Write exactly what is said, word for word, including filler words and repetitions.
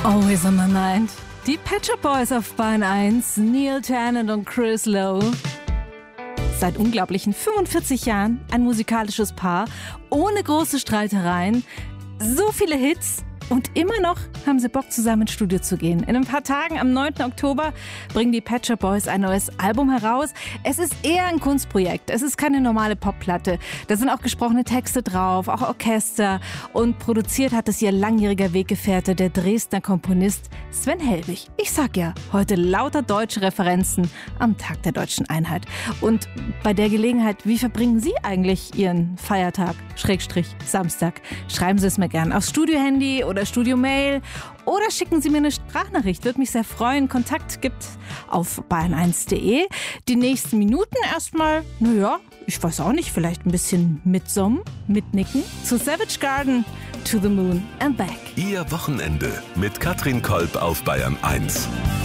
Always on my mind. Die Pet Shop Boys auf Bayern eins, Neil Tennant und Chris Lowe. Seit unglaublichen fünfundvierzig Jahren ein musikalisches Paar, ohne große Streitereien, so viele Hits. Und immer noch haben sie Bock, zusammen ins Studio zu gehen. In ein paar Tagen, am neunten Oktober, bringen die Pet Shop Boys ein neues Album heraus. Es ist eher ein Kunstprojekt. Es ist keine normale Popplatte. Da sind auch gesprochene Texte drauf, auch Orchester. Und produziert hat es ihr langjähriger Weggefährte, der Dresdner Komponist Sven Helbig. Ich sag ja, heute lauter deutsche Referenzen am Tag der Deutschen Einheit. Und bei der Gelegenheit, wie verbringen Sie eigentlich Ihren Feiertag, Schrägstrich, Samstag? Schreiben Sie es mir gern aufs Studio-Handy oder Studio-Mail oder schicken Sie mir eine Sprachnachricht. Würde mich sehr freuen. Kontakt gibt auf bayern eins punkt de. Die nächsten Minuten erstmal, naja, ich weiß auch nicht, vielleicht ein bisschen mitsummen, mitnicken. Zu Savage Garden, To the Moon and Back. Ihr Wochenende mit Katrin Kolb auf Bayern eins.